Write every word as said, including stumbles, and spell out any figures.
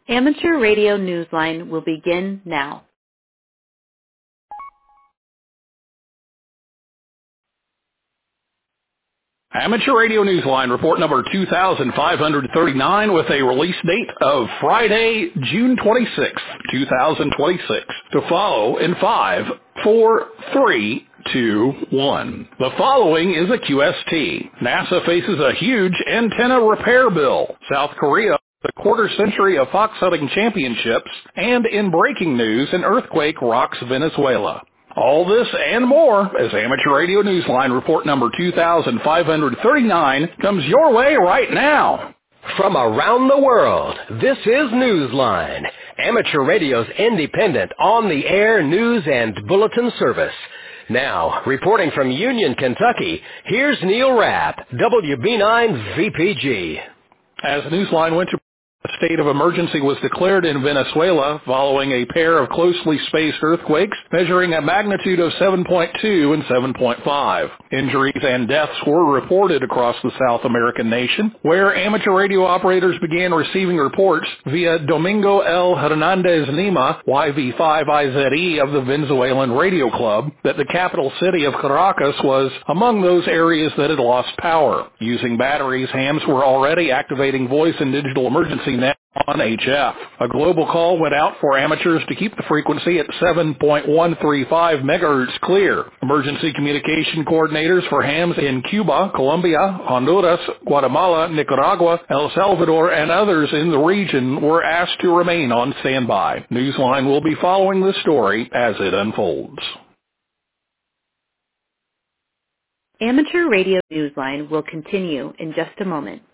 Amateur Radio Newsline will begin now. Amateur Radio Newsline report number two thousand five hundred thirty-nine with a release date of Friday, June twenty-sixth, two thousand twenty-six. To follow in five, four, three, two, one. The following is a Q S T. NASA faces a huge antenna repair bill. South Korea, the quarter century of fox hunting championships, and in breaking news, an earthquake rocks Venezuela. All this and more as Amateur Radio Newsline report number two thousand five hundred thirty-nine comes your way right now. From around the world, this is Newsline, Amateur Radio's independent, on-the-air news and bulletin service. Now, reporting from Union, Kentucky, here's Neil Rapp, W B nine V P G. As Newsline went to a state of emergency was declared in Venezuela following a pair of closely spaced earthquakes measuring a magnitude of seven point two and seven point five. Injuries and deaths were reported across the South American nation, where amateur radio operators began receiving reports via Domingo L. Hernandez Lima, Y V five I Z E of the Venezuelan Radio Club, that the capital city of Caracas was among those areas that had lost power. Using batteries, hams were already activating voice and digital emergency net on H F. A global call went out for amateurs to keep the frequency at seven point one three five megahertz clear. Emergency communication coordinators for hams in Cuba, Colombia, Honduras, Guatemala, Nicaragua, El Salvador, and others in the region were asked to remain on standby. Newsline will be following the story as it unfolds. Amateur Radio Newsline will continue in just a moment.